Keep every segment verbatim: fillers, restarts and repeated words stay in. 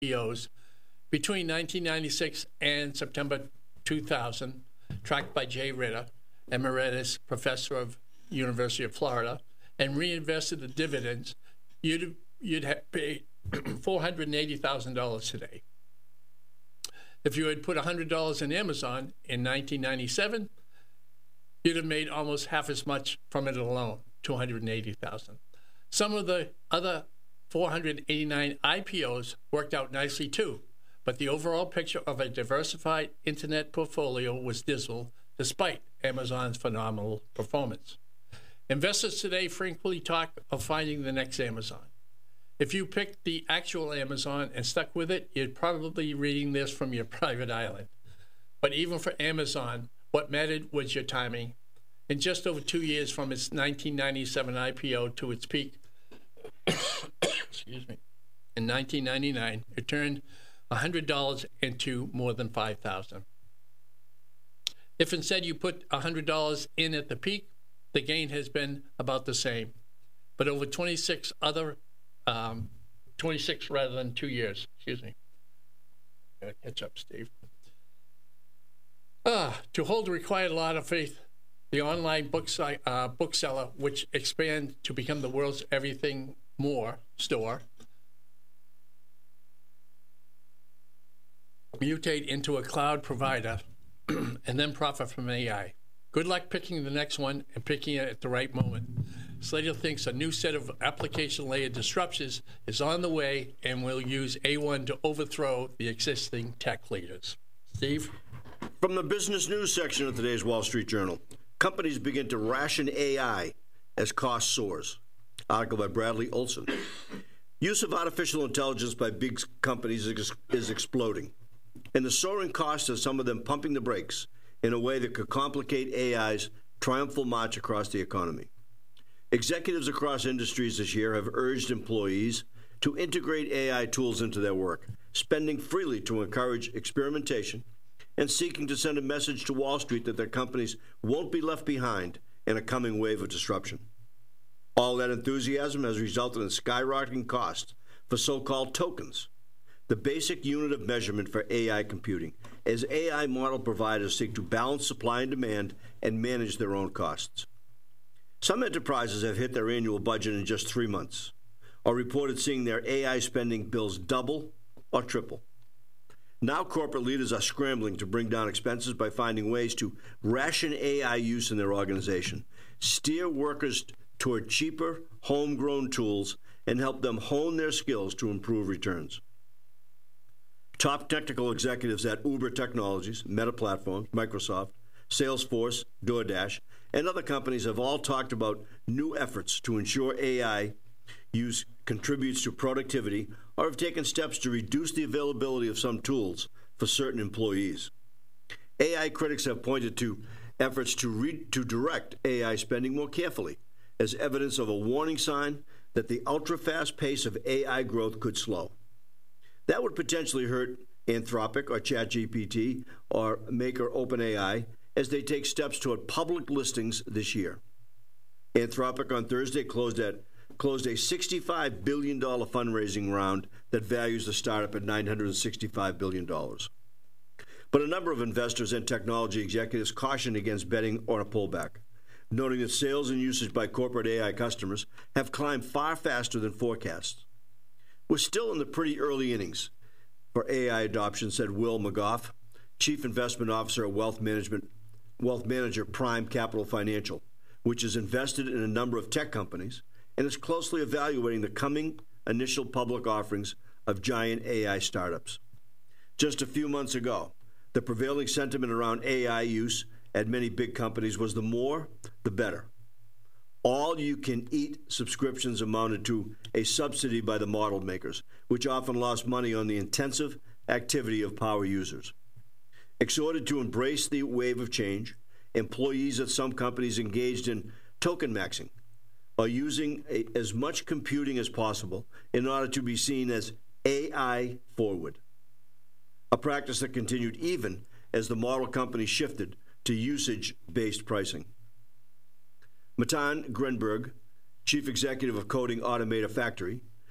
P Os between nineteen ninety-six and September two thousand, tracked by Jay Ritter, Emeritus Professor of University of Florida, and reinvested the dividends, you'd, you'd have paid four hundred eighty thousand dollars today. If you had put one hundred dollars in Amazon in nineteen ninety-seven, you'd have made almost half as much from it alone, two hundred eighty thousand dollars. Some of the other four hundred eighty-nine I P Os worked out nicely too, but the overall picture of a diversified internet portfolio was dismal despite Amazon's phenomenal performance. Investors today frequently talk of finding the next Amazon. If you picked the actual Amazon and stuck with it, you'd probably be reading this from your private island. But even for Amazon, what mattered was your timing. In just over two years from its nineteen ninety-seven I P O to its peak, excuse me, in nineteen ninety-nine, it turned one hundred dollars into more than five thousand dollars. If instead you put one hundred dollars in at the peak, the gain has been about the same, but over twenty-six other, um, twenty-six rather than two years. Excuse me. Gotta catch up, Steve. Ah, to hold the required lot of faith, the online book site, uh, bookseller, which expand to become the world's everything more store, mutate into a cloud provider, and then profit from A I. Good luck picking the next one and picking it at the right moment. Slater thinks a new set of application layer disruptions is on the way and will use A one to overthrow the existing tech leaders. Steve? From the business news section of today's Wall Street Journal, companies begin to ration A I as cost soars. Article by Bradley Olson. Use of artificial intelligence by big companies is, is exploding, and the soaring cost of some of them pumping the brakes in a way that could complicate A I's triumphal march across the economy. Executives across industries this year have urged employees to integrate A I tools into their work, spending freely to encourage experimentation and seeking to send a message to Wall Street that their companies won't be left behind in a coming wave of disruption. All that enthusiasm has resulted in skyrocketing costs for so-called tokens, the basic unit of measurement for A I computing, as A I model providers seek to balance supply and demand and manage their own costs. Some enterprises have hit their annual budget in just three months, or reported seeing their A I spending bills double or triple. Now corporate leaders are scrambling to bring down expenses by finding ways to ration A I use in their organization, steer workers toward cheaper, homegrown tools, and help them hone their skills to improve returns. Top technical executives at Uber Technologies, Meta Platforms, Microsoft, Salesforce, DoorDash, and other companies have all talked about new efforts to ensure A I use contributes to productivity, or have taken steps to reduce the availability of some tools for certain employees. A I critics have pointed to efforts to, re- to direct A I spending more carefully as evidence of a warning sign that the ultra-fast pace of A I growth could slow. That would potentially hurt Anthropic or ChatGPT or maker OpenAI as they take steps toward public listings this year. Anthropic on Thursday closed at closed a sixty-five billion dollars fundraising round that values the startup at nine hundred sixty-five billion dollars. But a number of investors and technology executives cautioned against betting on a pullback, noting that sales and usage by corporate A I customers have climbed far faster than forecasts. We're still in the pretty early innings for A I adoption, said Will McGough, Chief Investment Officer at Wealth Management, Wealth Manager Prime Capital Financial, which is invested in a number of tech companies and is closely evaluating the coming initial public offerings of giant A I startups. Just a few months ago, the prevailing sentiment around A I use at many big companies was the more, the better. All-you-can-eat subscriptions amounted to a subsidy by the model makers, which often lost money on the intensive activity of power users. Exhorted to embrace the wave of change, employees at some companies engaged in token maxing, are using a, as much computing as possible in order to be seen as A I forward, a practice that continued even as the model company shifted to usage-based pricing. Matan Grenberg, Chief Executive of Coding Automator Factory,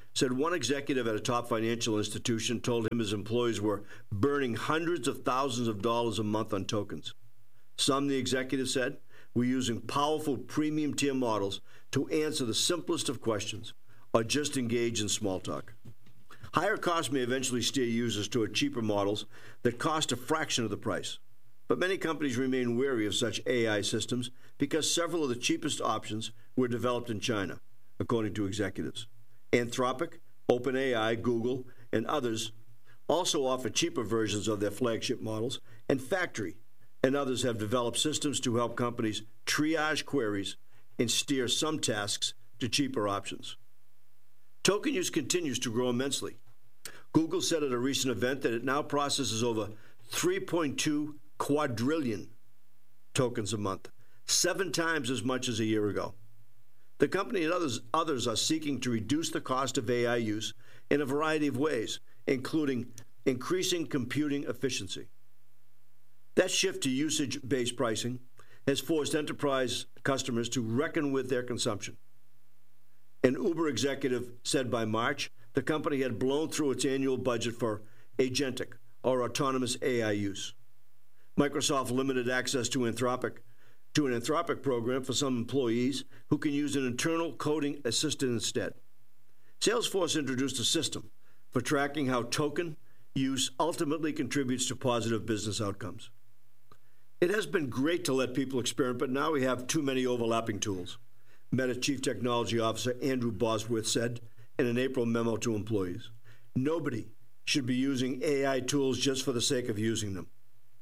said one executive at a top financial institution told him his employees were burning hundreds of thousands of dollars a month on tokens. Some, the executive said, were using powerful premium tier models to answer the simplest of questions or just engage in small talk. Higher costs may eventually steer users toward cheaper models that cost a fraction of the price. But many companies remain wary of such A I systems because several of the cheapest options were developed in China, according to executives. Anthropic, OpenAI, Google, and others also offer cheaper versions of their flagship models, and Factory and others have developed systems to help companies triage queries and steer some tasks to cheaper options. Token use continues to grow immensely. Google said at a recent event that it now processes over three point two quadrillion tokens a month, seven times as much as a year ago. The company and others, others are seeking to reduce the cost of A I use in a variety of ways, including increasing computing efficiency. That shift to usage-based pricing has forced enterprise customers to reckon with their consumption. An Uber executive said by March the company had blown through its annual budget for agentic, or autonomous A I use. Microsoft limited access to Anthropic to an Anthropic program for some employees who can use an internal coding assistant instead. Salesforce introduced a system for tracking how token use ultimately contributes to positive business outcomes. It has been great to let people experiment, but now we have too many overlapping tools, Meta Chief Technology Officer Andrew Bosworth said in an April memo to employees. Nobody should be using A I tools just for the sake of using them.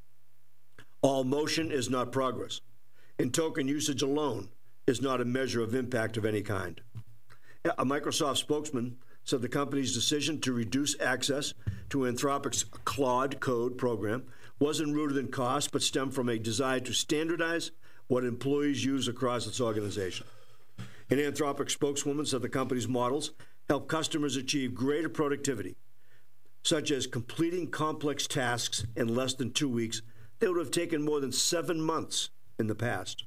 All motion is not progress, and token usage alone is not a measure of impact of any kind. A Microsoft spokesman said the company's decision to reduce access to Anthropic's Claude Code program wasn't rooted in cost, but stemmed from a desire to standardize what employees use across its organization. An Anthropic spokeswoman said the company's models help customers achieve greater productivity, such as completing complex tasks in less than two weeks that would have taken more than seven months in the past.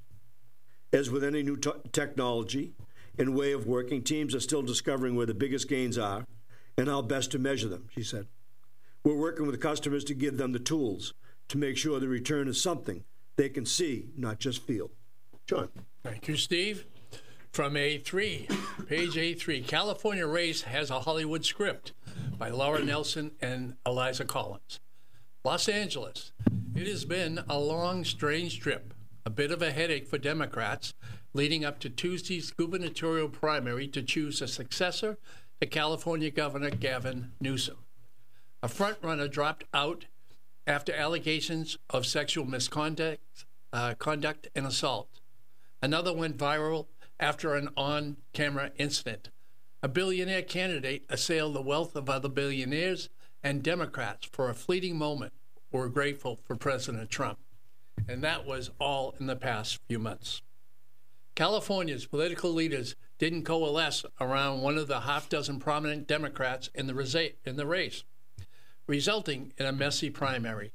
As with any new t- technology and way of working, teams are still discovering where the biggest gains are and how best to measure them, she said. We're working with customers to give them the tools to make sure the return is something they can see, not just feel. John. Thank you, Steve. From A three, page A three, California Race has a Hollywood script by Laura Nelson and Eliza Collins. Los Angeles. It has been a long, strange trip, a bit of a headache for Democrats leading up to Tuesday's gubernatorial primary to choose a successor to California Governor Gavin Newsom. A frontrunner dropped out after allegations of sexual misconduct uh, conduct and assault. Another went viral after an on-camera incident. A billionaire candidate assailed the wealth of other billionaires, and Democrats, for a fleeting moment, were grateful for President Trump. And that was all in the past few months. California's political leaders didn't coalesce around one of the half dozen prominent Democrats in the, resa- in the race, resulting in a messy primary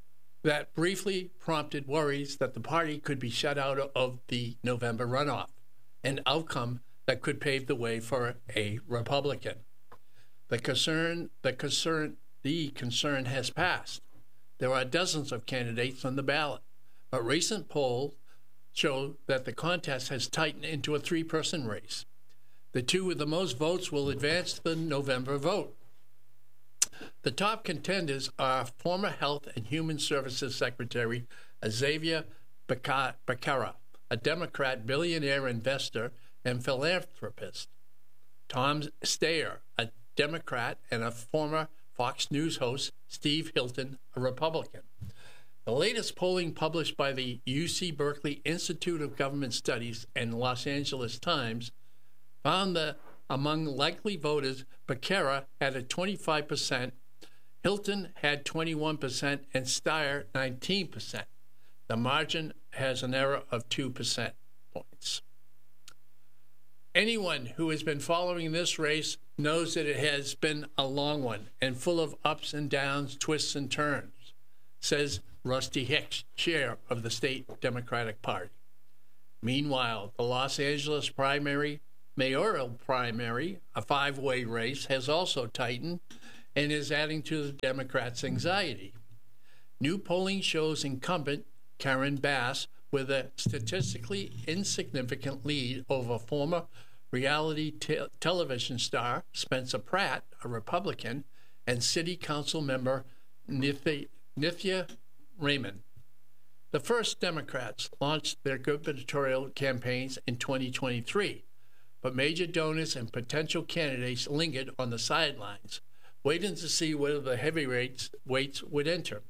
that briefly prompted worries that the party could be shut out of the November runoff, an outcome that could pave the way for a Republican. The concern, the concern, the concern has passed. There are dozens of candidates on the ballot, but recent polls show that the contest has tightened into a three-person race. The two with the most votes will advance to the November vote. The top contenders are former Health and Human Services Secretary Xavier Becerra, a Democrat billionaire investor and philanthropist, Tom Steyer, a Democrat, and a former Fox News host, Steve Hilton, a Republican. The latest polling published by the U C Berkeley Institute of Government Studies and Los Angeles Times found that among likely voters, Becerra had a twenty-five percent, Hilton had twenty-one percent, and Steyer nineteen percent. The margin has an error of two percent points. Anyone who has been following this race knows that it has been a long one and full of ups and downs, twists and turns, says Rusty Hicks, chair of the state Democratic Party. Meanwhile, the Los Angeles primary mayoral primary, a five-way race, has also tightened and is adding to the Democrats' anxiety. New polling shows incumbent Karen Bass with a statistically insignificant lead over former reality te- television star Spencer Pratt, a Republican, and city council member Nithya, Nithya Raymond. The first Democrats launched their gubernatorial campaigns in twenty twenty-three, but major donors and potential candidates lingered on the sidelines, waiting to see whether the heavyweights weights would enter.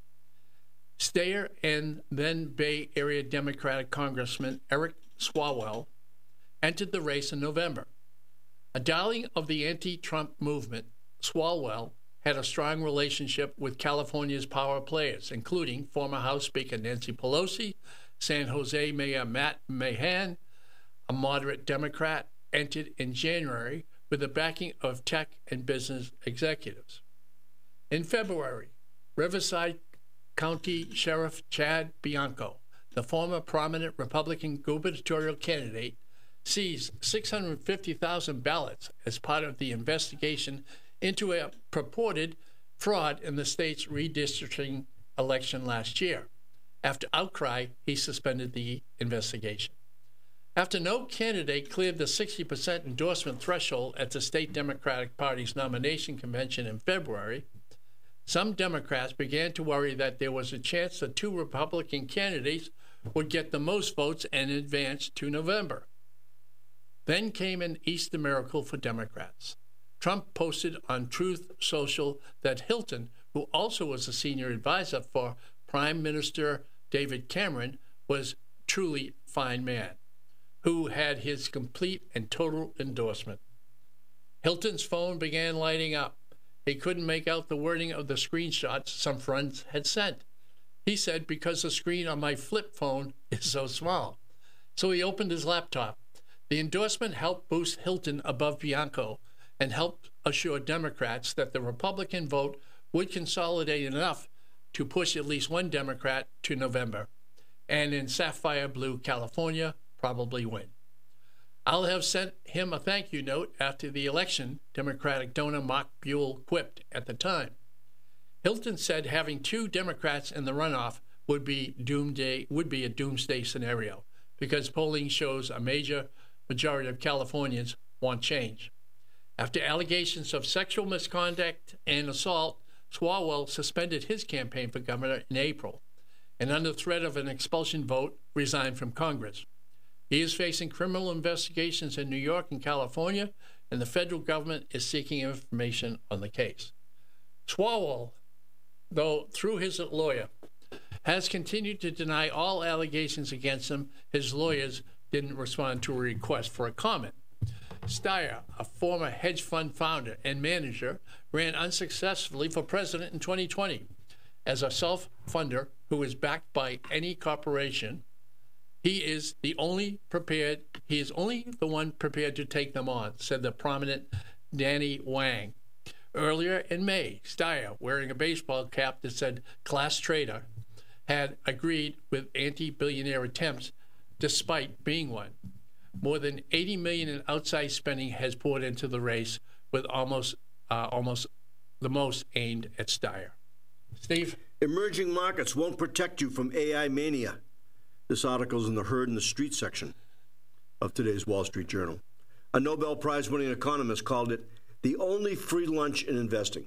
Steyer and then Bay Area Democratic Congressman Eric Swalwell entered the race in November. A darling of the anti-Trump movement, Swalwell had a strong relationship with California's power players, including former House Speaker Nancy Pelosi, San Jose Mayor Matt Mahan, a moderate Democrat, entered in January with the backing of tech and business executives. In February, Riverside County Sheriff Chad Bianco, the former prominent Republican gubernatorial candidate, seized six hundred fifty thousand ballots as part of the investigation into a purported fraud in the state's redistricting election last year. After outcry, he suspended the investigation. After no candidate cleared the sixty percent endorsement threshold at the state Democratic Party's nomination convention in February, some Democrats began to worry that there was a chance the two Republican candidates would get the most votes and advance to November. Then came an Easter miracle for Democrats. Trump posted on Truth Social that Hilton, who also was a senior advisor for Prime Minister David Cameron, was truly fine man, who had his complete and total endorsement. Hilton's phone began lighting up. He couldn't make out the wording of the screenshots some friends had sent. He said, because the screen on my flip phone is so small. So he opened his laptop. The endorsement helped boost Hilton above Bianco and helped assure Democrats that the Republican vote would consolidate enough to push at least one Democrat to November, and in Sapphire Blue, California, probably win. I'll have sent him a thank you note after the election, Democratic donor Mark Buell quipped at the time. Hilton said having two Democrats in the runoff would be doomsday would be a doomsday scenario because polling shows a major majority of Californians want change. After allegations of sexual misconduct and assault, Swalwell suspended his campaign for governor in April, and under threat of an expulsion vote, resigned from Congress. He is facing criminal investigations in New York and California, and the federal government is seeking information on the case. Swalwell, though through his lawyer, has continued to deny all allegations against him. His lawyers didn't respond to a request for a comment. Steyer, a former hedge fund founder and manager, ran unsuccessfully for president in twenty twenty. As a self-funder who is backed by any corporation, he is the only prepared, he is only the one prepared to take them on, said the prominent Danny Wang. Earlier in May, Steyer, wearing a baseball cap that said class traitor, had agreed with anti-billionaire attempts despite being one. More than eighty million dollars in outside spending has poured into the race, with almost uh, almost the most aimed at Steyer. Steve? Emerging markets won't protect you from A I mania. This article is in the Herd in the Street section of today's Wall Street Journal. A Nobel Prize-winning economist called it the only free lunch in investing.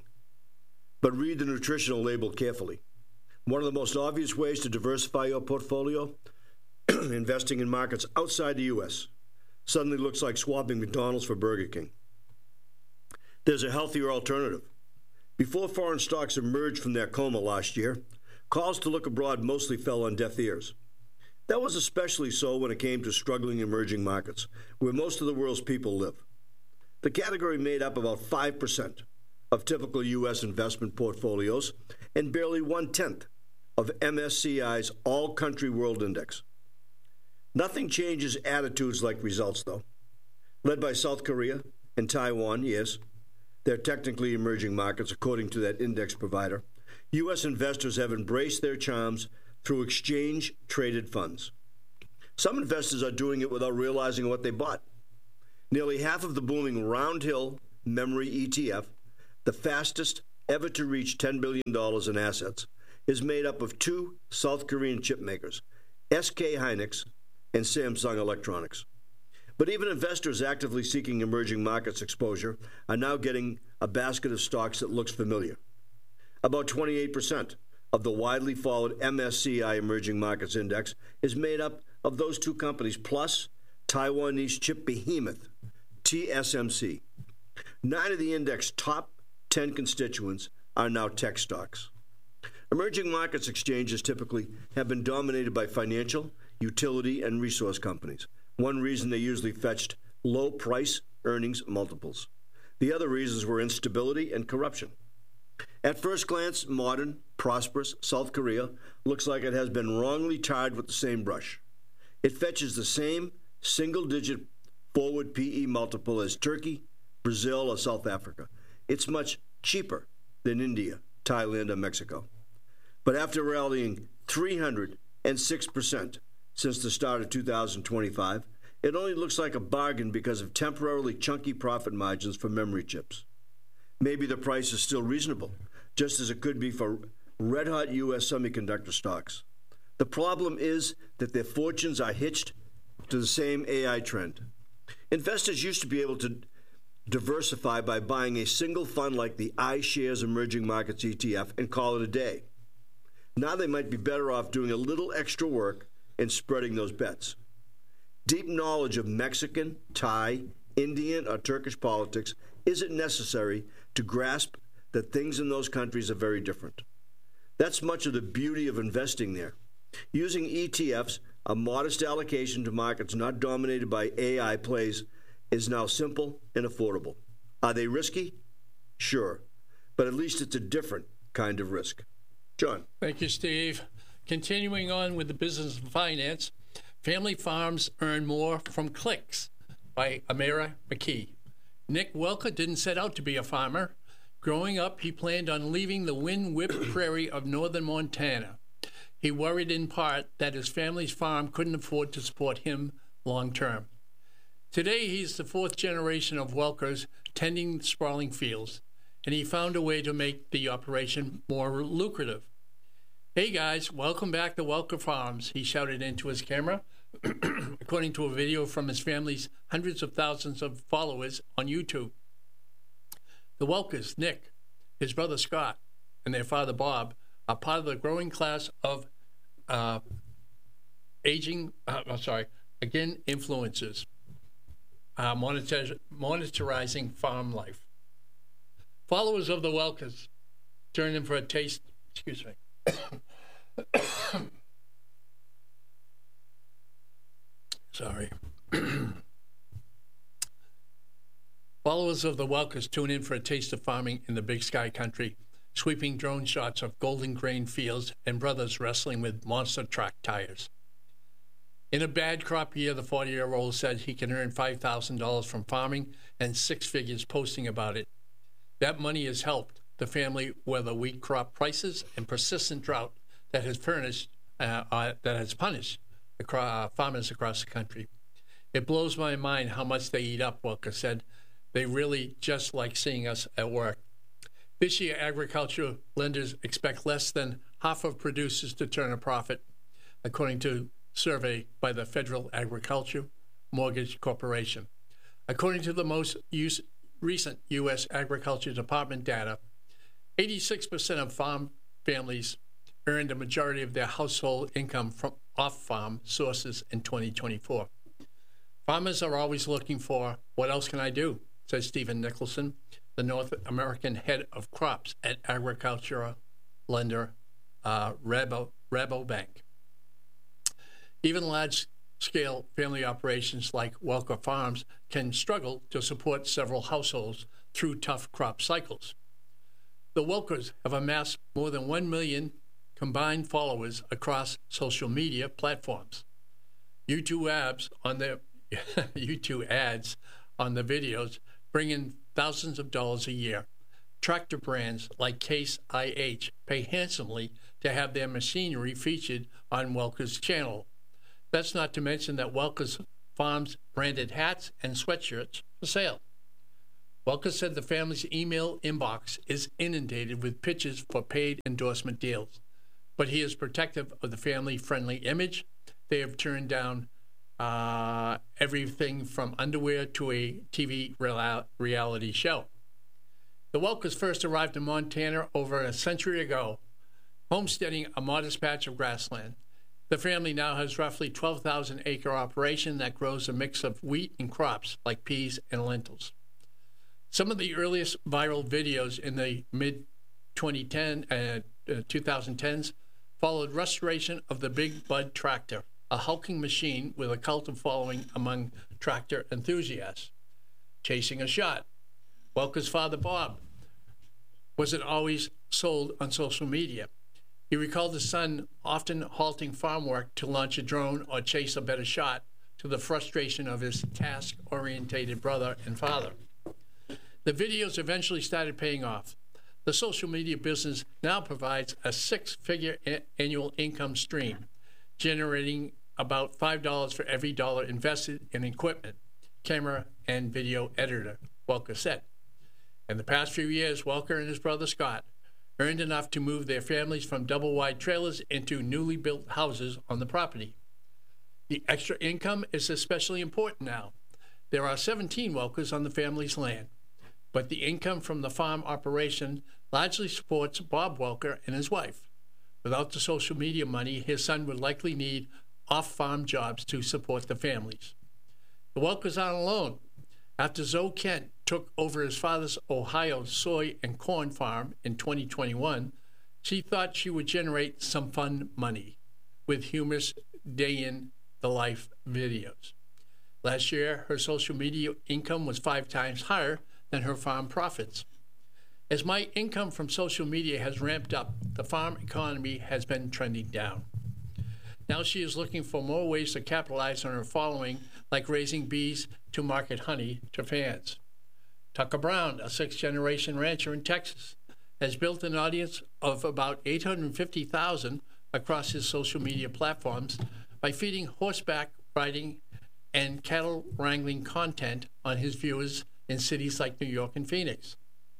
But read the nutritional label carefully. One of the most obvious ways to diversify your portfolio, investing in markets outside the U S, suddenly looks like swapping McDonald's for Burger King. There's a healthier alternative. Before foreign stocks emerged from their coma last year, calls to look abroad mostly fell on deaf ears. That was especially so when it came to struggling emerging markets, where most of the world's people live. The category made up about five percent of typical U S investment portfolios and barely one-tenth of M S C I's All-Country World Index. Nothing changes attitudes like results, though. Led by South Korea and Taiwan, yes, they're technically emerging markets according to that index provider, U S investors have embraced their charms through exchange-traded funds. Some investors are doing it without realizing what they bought. Nearly half of the booming Round Hill Memory E T F, the fastest ever to reach ten billion dollars in assets, is made up of two South Korean chip makers, S K Hynix and Samsung Electronics. But even investors actively seeking emerging markets exposure are now getting a basket of stocks that looks familiar. About twenty-eight percent of the widely followed M S C I Emerging Markets Index is made up of those two companies, plus Taiwanese chip behemoth T S M C. Nine of the index's top ten constituents are now tech stocks. Emerging markets exchanges typically have been dominated by financial, utility, and resource companies. One reason they usually fetched low price earnings multiples. The other reasons were instability and corruption. At first glance, modern, prosperous South Korea looks like it has been wrongly tarred with the same brush. It fetches the same single-digit forward P E multiple as Turkey, Brazil, or South Africa. It's much cheaper than India, Thailand, or Mexico. But after rallying three hundred six percent since the start of two thousand twenty-five, it only looks like a bargain because of temporarily chunky profit margins for memory chips. Maybe the price is still reasonable, just as it could be for red-hot U S semiconductor stocks. The problem is that their fortunes are hitched to the same A I trend. Investors used to be able to diversify by buying a single fund like the iShares Emerging Markets E T F and call it a day. Now they might be better off doing a little extra work and spreading those bets. Deep knowledge of Mexican, Thai, Indian, or Turkish politics isn't necessary to grasp that things in those countries are very different. That's much of the beauty of investing there. Using E T Fs, a modest allocation to markets not dominated by A I plays, is now simple and affordable. Are they risky? Sure. But at least it's a different kind of risk. John. Thank you, Steve. Continuing on with the business of finance, family farms earn more from clicks by Amira McKee. Nick Welker didn't set out to be a farmer. Growing up, he planned on leaving the wind-whipped prairie of northern Montana. He worried in part that his family's farm couldn't afford to support him long-term. Today, he's the fourth generation of Welkers tending sprawling fields, and he found a way to make the operation more lucrative. Hey guys, welcome back to Welker Farms, he shouted into his camera, according to a video from his family's hundreds of thousands of followers on YouTube. The Welkers, Nick, his brother Scott, and their father Bob, are part of the growing class of uh, aging, uh, I'm sorry, again, influencers, uh, monitor, monitorizing farm life. Followers of the Welkers turn in for a taste, excuse me. Sorry. Followers of the Welkers tune in for a taste of farming in the Big Sky country, sweeping drone shots of golden grain fields and brothers wrestling with monster truck tires. In a bad crop year, the forty-year-old said he can earn five thousand dollars from farming and six figures posting about it. That money has helped the family weather wheat crop prices and persistent drought that has furnished, uh, uh, that has punished across, uh, farmers across the country. It blows my mind how much they eat up, Welker said. They really just like seeing us at work. This year, agricultural lenders expect less than half of producers to turn a profit, according to a survey by the Federal Agriculture Mortgage Corporation. According to the most use, recent U S Agriculture Department data, eighty-six percent of farm families earned a majority of their household income from off-farm sources in twenty twenty-four. Farmers are always looking for, what else can I do? Says Stephen Nicholson, the North American head of crops at agricultural lender uh, Rabo, Rabobank. Even large-scale family operations like Welker Farms can struggle to support several households through tough crop cycles. The Welkers have amassed more than one million combined followers across social media platforms. YouTube ads on their YouTube ads on the videos bring in thousands of dollars a year. Tractor brands like Case I H pay handsomely to have their machinery featured on Welker's channel. That's not to mention that Welker's Farms branded hats and sweatshirts for sale. Welker said the family's email inbox is inundated with pitches for paid endorsement deals, but he is protective of the family-friendly image. They have turned down uh, everything from underwear to a T V real- reality show. The Welkers first arrived in Montana over a century ago, homesteading a modest patch of grassland. The family now has roughly twelve thousand acre operation that grows a mix of wheat and crops like peas and lentils. Some of the earliest viral videos in the mid twenty ten, uh, uh, twenty tens followed restoration of the Big Bud tractor, a hulking machine with a cult of following among tractor enthusiasts. Chasing a shot. Welker's father, Bob, wasn't always sold on social media. He recalled his son often halting farm work to launch a drone or chase a better shot, to the frustration of his task-orientated brother and father. The videos eventually started paying off. The social media business now provides a six-figure a- annual income stream, generating about five dollars for every dollar invested in equipment, camera, and video editor, Welker said. In the past few years, Welker and his brother Scott earned enough to move their families from double-wide trailers into newly built houses on the property. The extra income is especially important now. There are seventeen Welkers on the family's land, but the income from the farm operation largely supports Bob Welker and his wife. Without the social media money, his son would likely need off-farm jobs to support the families. The Welkers aren't alone. After Zoe Kent took over his father's Ohio soy and corn farm in twenty twenty-one, she thought she would generate some fun money with humorous day-in-the-life videos. Last year, her social media income was five times higher than her farm profits. As my income from social media has ramped up, the farm economy has been trending down. Now she is looking for more ways to capitalize on her following, like raising bees to market honey to fans. Tucker Brown, a sixth-generation rancher in Texas, has built an audience of about eight hundred fifty thousand across his social media platforms by feeding horseback riding and cattle wrangling content on his viewers in cities like New York and Phoenix.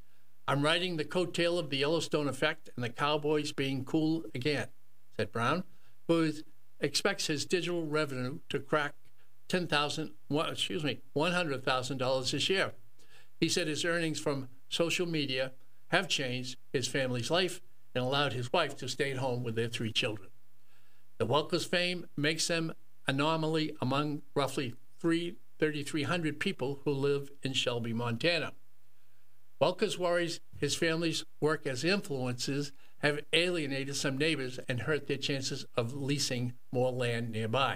I'm riding the coattail of the Yellowstone effect and the cowboys being cool again, said Brown, who is, expects his digital revenue to crack ten thousand, excuse me, one hundred thousand dollars this year. He said his earnings from social media have changed his family's life and allowed his wife to stay at home with their three children. The Welkers' fame makes them an anomaly among roughly three thousand three hundred people who live in Shelby, Montana. Welkers worries his family's work as influencers have alienated some neighbors and hurt their chances of leasing more land nearby.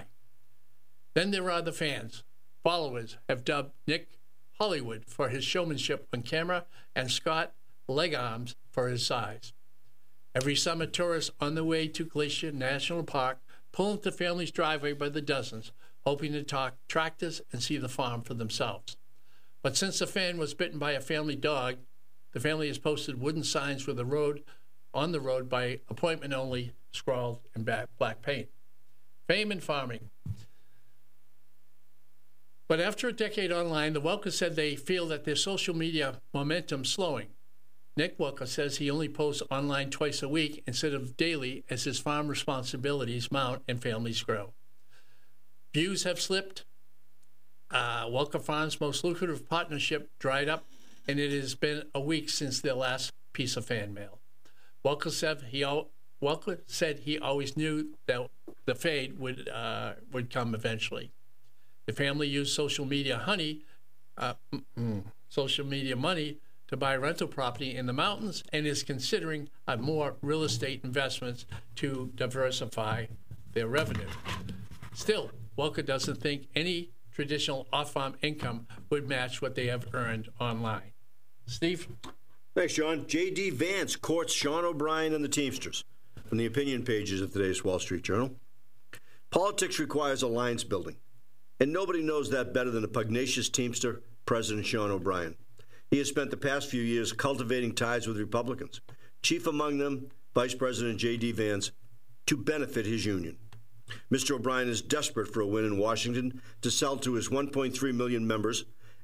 Then there are the fans. Followers have dubbed Nick Hollywood for his showmanship on camera and Scott Legarms for his size. Every summer, tourists on the way to Glacier National Park pull into the family's driveway by the dozens, hoping to talk tractors and see the farm for themselves. But since the fan was bitten by a family dog, the family has posted wooden signs with the road on the road by appointment only, scrawled in black paint. Fame and farming. But after a decade online, the Welkers said they feel that their social media momentum slowing. Nick Welker says he only posts online twice a week instead of daily as his farm responsibilities mount and families grow. Views have slipped. Uh, Welker Farms' most lucrative partnership dried up, and it has been a week since their last piece of fan mail. Welker said he, al- Welker said he always knew that the fade would uh, would come eventually. The family used social media honey, uh, social media money to buy rental property in the mountains and is considering uh, more real estate investments to diversify their revenue. Still, Welker doesn't think any traditional off-farm income would match what they have earned online. Steve? Thanks, John. J D. Vance courts Sean O'Brien and the Teamsters from the opinion pages of today's Wall Street Journal. Politics requires alliance building, and nobody knows that better than the pugnacious Teamster, President Sean O'Brien. He has spent the past few years cultivating ties with Republicans, chief among them Vice President J D. Vance, to benefit his union. Mister O'Brien is desperate for a win in Washington to sell to his one point three million members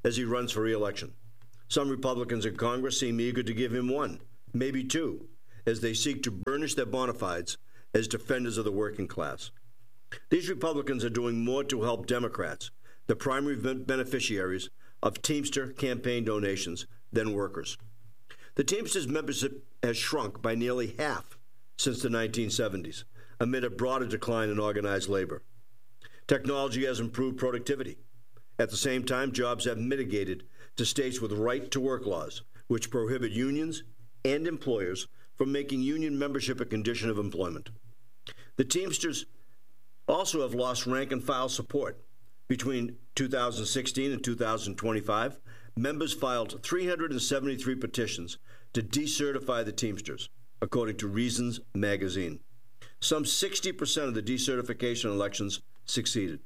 as he runs for re-election. Some Republicans in Congress seem eager to give him one, maybe two, as they seek to burnish their bona fides as defenders of the working class. These Republicans are doing more to help Democrats, the primary beneficiaries of Teamster campaign donations, than workers. The Teamsters membership has shrunk by nearly half since the nineteen seventies, amid a broader decline in organized labor. Technology has improved productivity. At the same time, jobs have mitigated to states with right-to-work laws, which prohibit unions and employers from making union membership a condition of employment. The Teamsters also have lost rank-and-file support. Between two thousand sixteen and two thousand twenty-five, members filed three hundred seventy-three petitions to decertify the Teamsters, according to Reasons magazine. Some sixty percent of the decertification elections succeeded.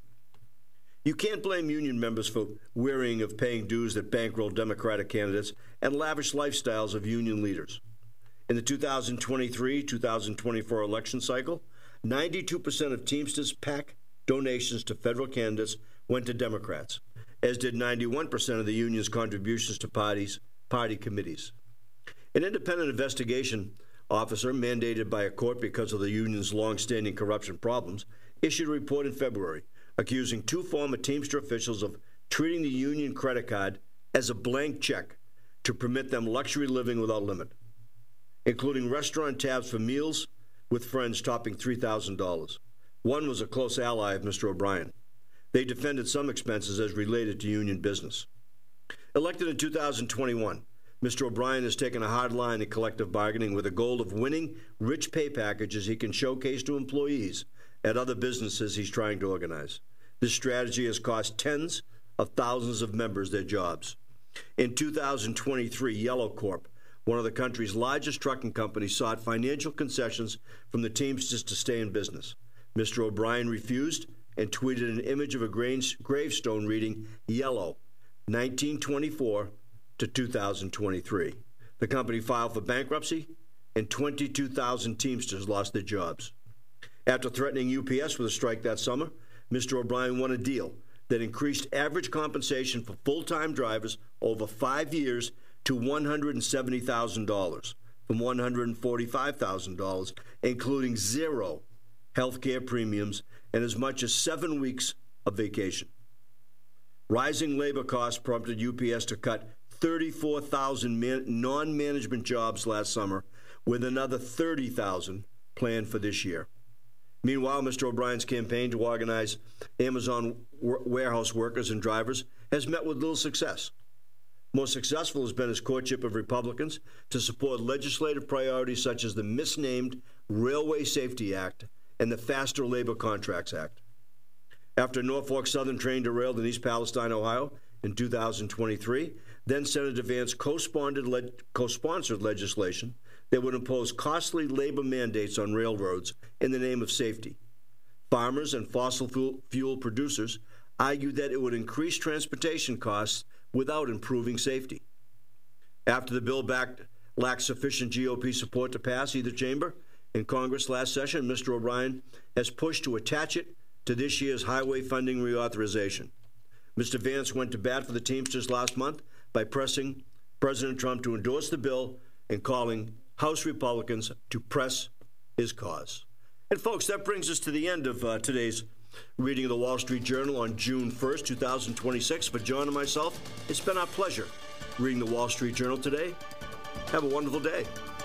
You can't blame union members for wearying of paying dues that bankroll Democratic candidates and lavish lifestyles of union leaders. In the two thousand twenty-three two thousand twenty-four election cycle, ninety-two percent of Teamsters PAC donations to federal candidates went to Democrats, as did ninety-one percent of the union's contributions to parties, party committees. An independent investigation officer, mandated by a court because of the union's long-standing corruption problems, issued a report in February accusing two former Teamster officials of treating the union credit card as a blank check to permit them luxury living without limit, including restaurant tabs for meals with friends topping three thousand dollars. One was a close ally of Mister O'Brien. They defended some expenses as related to union business. Elected in two thousand twenty-one, Mister O'Brien has taken a hard line in collective bargaining with a goal of winning rich pay packages he can showcase to employees at other businesses he's trying to organize. This strategy has cost tens of thousands of members their jobs. In two thousand twenty-three, Yellow Corp, one of the country's largest trucking companies, sought financial concessions from the Teamsters to stay in business. Mister O'Brien refused and tweeted an image of a gravestone reading Yellow, nineteen twenty-four to two thousand twenty-three. The company filed for bankruptcy, and twenty-two thousand Teamsters lost their jobs. After threatening U P S with a strike that summer, Mister O'Brien won a deal that increased average compensation for full-time drivers over five years to one hundred seventy thousand dollars from one hundred forty-five thousand dollars, including zero health care premiums and as much as seven weeks of vacation. Rising labor costs prompted U P S to cut thirty-four thousand man- non-management jobs last summer, with another thirty thousand planned for this year. Meanwhile, Mister O'Brien's campaign to organize Amazon w- warehouse workers and drivers has met with little success. Most successful has been his courtship of Republicans to support legislative priorities such as the misnamed Railway Safety Act and the Faster Labor Contracts Act. After Norfolk Southern train derailed in East Palestine, Ohio in two thousand twenty-three, then Senator Vance co-sponsored, le- co-sponsored legislation that would impose costly labor mandates on railroads in the name of safety. Farmers and fossil fuel, fuel producers argued that it would increase transportation costs without improving safety. After the bill backed, lacked sufficient G O P support to pass either chamber in Congress last session, Mister O'Brien has pushed to attach it to this year's highway funding reauthorization. Mister Vance went to bat for the Teamsters last month by pressing President Trump to endorse the bill and calling House Republicans to press his cause. And folks, that brings us to the end of uh, today's reading of the Wall Street Journal on June first, two thousand twenty-six. For John and myself, it's been our pleasure reading the Wall Street Journal today. Have a wonderful day.